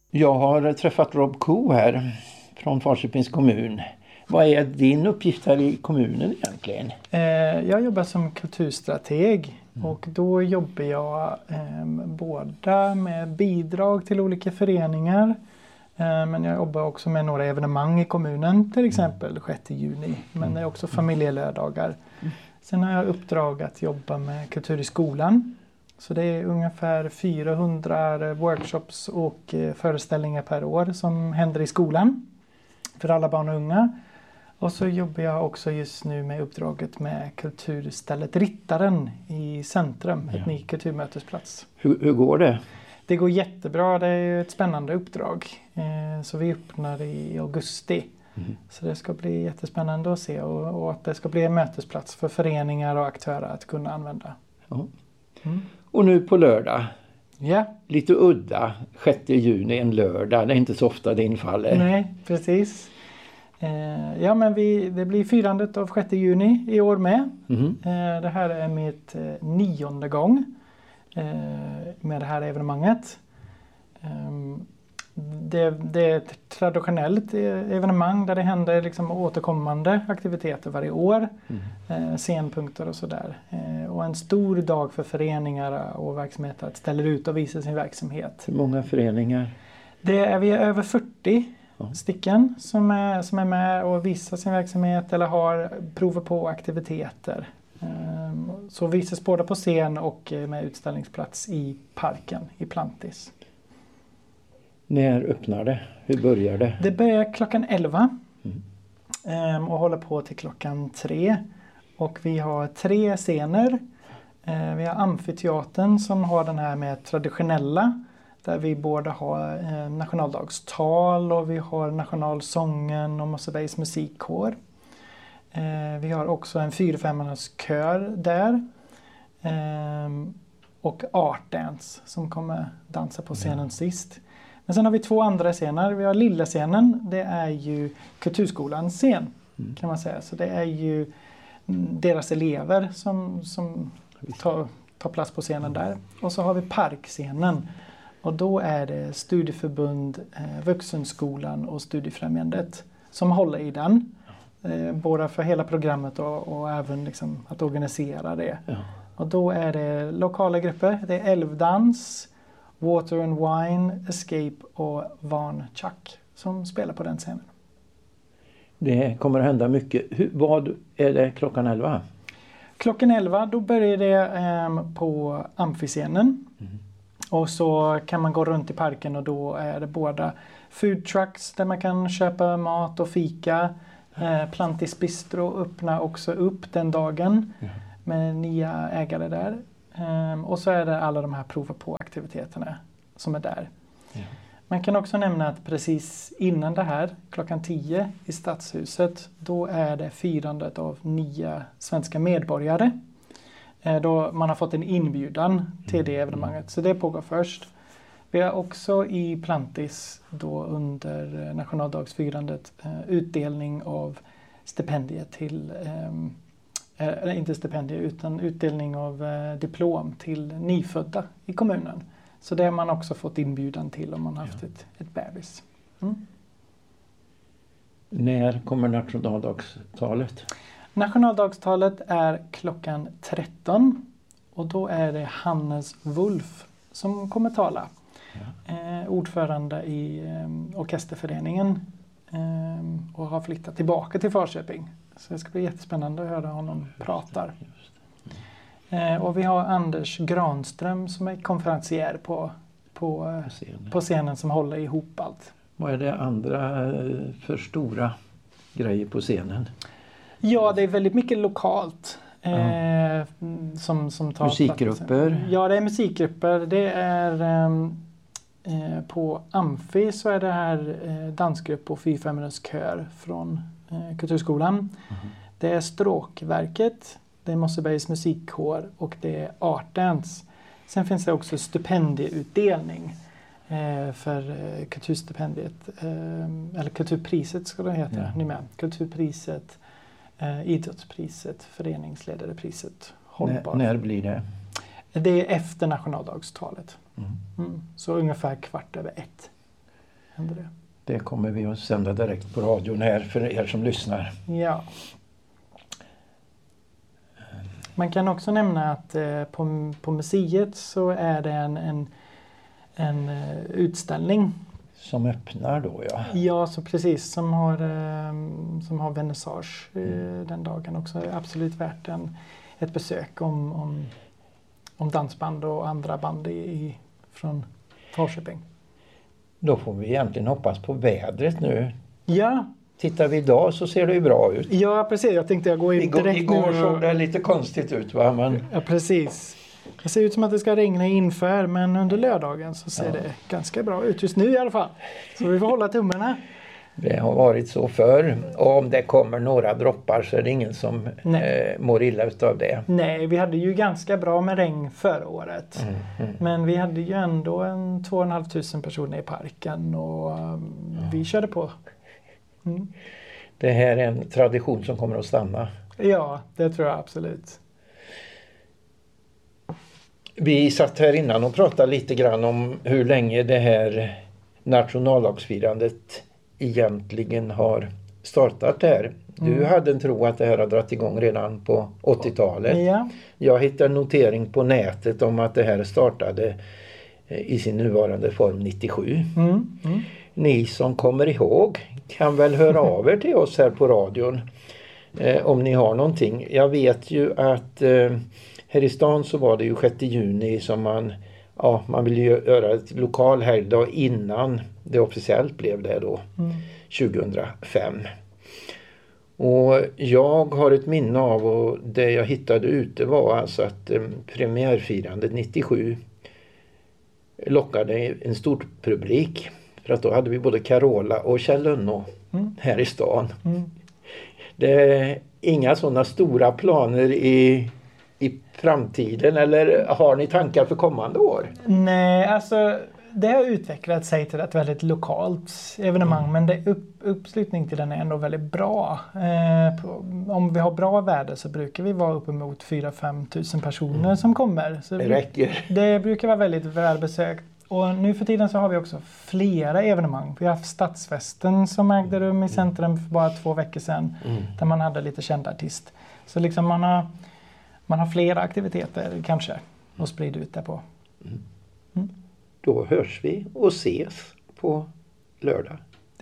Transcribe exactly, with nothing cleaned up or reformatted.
Jag har träffat Rob Koo här från Falköpings kommun. Vad är din uppgift här i kommunen egentligen? Jag jobbar som kulturstrateg mm. och då jobbar jag eh, både med bidrag till olika föreningar eh, men jag jobbar också med några evenemang i kommunen, till exempel sjätte juni, men det är också familjelödagar. Mm. Sen har jag uppdrag att jobba med kultur i skolan. Så det är ungefär fyrahundra workshops och eh, föreställningar per år som händer i skolan för alla barn och unga. Och så jobbar jag också just nu med uppdraget med kulturstället Rittaren i Centrum, ja. Ett ny kulturmötesplats. Hur, hur går det? Det går jättebra, det är ju ett spännande uppdrag. Eh, så vi öppnar i augusti. Mm. Så det ska bli jättespännande att se och, och att det ska bli en mötesplats för föreningar och aktörer att kunna använda. Ja. Mm. Och nu på lördag, ja. Lite udda, sjätte juni, en lördag, det är inte så ofta det infaller. Nej, precis. Eh, ja men vi, det blir firandet av sjätte juni i år med. Mm. Eh, det här är mitt eh, nionde gång eh, med det här evenemanget. Eh, det, det är ett traditionellt evenemang där det händer liksom återkommande aktiviteter varje år. Mm. Eh, scenpunkter och sådär. Eh, och en stor dag för föreningar och verksamheter att ställa ut och visa sin verksamhet. Hur många föreningar? Det är vi är över fyrtio. Ja. Stycken som är, som är med och visar sin verksamhet eller har prover på aktiviteter. Um, så visas både på scen och med utställningsplats i parken i Plantis. När öppnar det? Hur börjar det? Det börjar klockan elva mm. um, och håller på till klockan tre. Och vi har tre scener. Uh, vi har amfiteatern som har den här med traditionella. Där vi både har eh, nationaldagstal och vi har nationalsången och Mossebergs musikkår. Eh, vi har också en fyrfemmannars kör där. Eh, och Art Dance som kommer dansa på scenen mm. sist. Men sen har vi två andra scener. Vi har lilla scenen, det är ju Kulturskolans scen mm. kan man säga. Så det är ju deras elever som, som tar, tar plats på scenen där. Och så har vi parkscenen. Och då är det studieförbund, eh, Vuxenskolan och Studiefrämjandet som håller i den. Eh, både för hela programmet och, och även liksom att organisera det. Ja. Och då är det lokala grupper. Det är Älvdans, Water and Wine, Escape och Van Chuck som spelar på den scenen. Det kommer att hända mycket. Hur, vad är det klockan elva? Klockan elva då börjar det eh, på amfiscenen. Mm. Och så kan man gå runt i parken och då är det båda food trucks där man kan köpa mat och fika. Eh, Plantis Bistro öppnar också upp den dagen mm. med nya ägare där. Eh, och så är det alla de här prova på aktiviteterna som är där. Mm. Man kan också nämna att precis innan det här, klockan tio i Stadshuset, då är det firandet av nya svenska medborgare. Då man har fått en inbjudan till det evenemanget. Så det pågår först. Vi har också i Plantis då under nationaldagsfirandet utdelning av stipendier till, eh, inte stipendier utan utdelning av eh, diplom till nyfödda i kommunen. Så det har man också fått inbjudan till om man har haft ett, ett bebis. Mm. När kommer nationaldagstalet? Nationaldagstalet är klockan tretton och då är det Hannes Wolf som kommer tala. Ja. Eh, ordförande i eh, orkesterföreningen eh, och har flyttat tillbaka till Falköping. Så det ska bli jättespännande att höra honom prata. Eh, och vi har Anders Granström som är konferencier på, på, på, scenen. på scenen som håller ihop allt. Vad är det andra för stora grejer på scenen? Ja, det är väldigt mycket lokalt. Eh, som, som tar musikgrupper? Plats. Ja, det är musikgrupper. Det är eh, på Amfi så är det här eh, dansgrupp och fyrfemmannars kör från eh, Kulturskolan. Mm. Det är Stråkverket, det är Mossebergs musikkår och det är Art Dance. Sen finns det också stipendieutdelning eh, för eh, kulturstipendiet. Eh, eller kulturpriset ska det heta. Ja. Ni med. Kulturpriset. Eh, idrottspriset, föreningsledarepriset, hållbar. När, när blir det? Det är efter nationaldagstalet. Mm. Mm. Så ungefär kvart över ett. händer det. Det kommer vi att sända direkt på radion här för er som lyssnar. Ja. Man kan också nämna att eh, på, på museet så är det en, en, en uh, utställning. Som öppnar då, ja. Ja, så precis. Som har, eh, som har vernissage eh, mm. den dagen också. Absolut värt en, ett besök om, om, om dansband och andra band i, i, från Falköping. Då får vi egentligen hoppas på vädret nu. Ja. Tittar vi idag så ser det ju bra ut. Ja, precis. Jag tänkte jag går in igår, direkt igår nu. Igår såg det lite konstigt ut, va? Men... Ja, precis. Det ser ut som att det ska regna inför, men under lördagen så ser ja. det ganska bra ut just nu i alla fall. Så vi får hålla tummarna. Det har varit så förr. Och om det kommer några droppar så är det ingen som eh, mår illa utav det. Nej, vi hade ju ganska bra med regn förra året. Mm, mm. Men vi hade ju ändå en två och en halv tusen personer i parken och um, ja. vi körde på. Mm. Det här är en tradition som kommer att stanna. Ja, det tror jag absolut. Vi satt här innan och pratade lite grann om hur länge det här nationaldagsfirandet egentligen har startat där. Du mm. hade en tro att det här har dragit igång redan på åttiotalet. Ja. Jag hittade en notering på nätet om att det här startade i sin nuvarande form nittiosju. Mm. Mm. Ni som kommer ihåg kan väl höra av er till oss här på radion eh, om ni har någonting. Jag vet ju att eh, här i stan så var det ju sjätte juni som man, ja, man ville göra ett lokal helgdag innan det officiellt blev det då, mm. tjugohundrafem. Och jag har ett minne av, och det jag hittade ute var alltså att eh, premiärfirandet nittiosju lockade en stor publik. För att då hade vi både Carola och Kjell Lönnå mm. här i stan. Mm. Det är inga sådana stora planer i, i framtiden, eller har ni tankar för kommande år? Nej, alltså det har utvecklat sig till ett väldigt lokalt evenemang, mm. men det upp, uppslutning till den är ändå väldigt bra. Eh, på, om vi har bra väder så brukar vi vara uppemot fyra till fem tusen personer mm. som kommer. Så det räcker. Det brukar vara väldigt välbesökt. Och nu för tiden så har vi också flera evenemang. Vi har haft Stadsfesten som ägde rum i centrum för bara två veckor sedan. Mm. Där man hade lite känd artist. Så liksom man har, man har flera aktiviteter kanske att sprida ut det på. Mm. Mm. Då hörs vi och ses på lördag.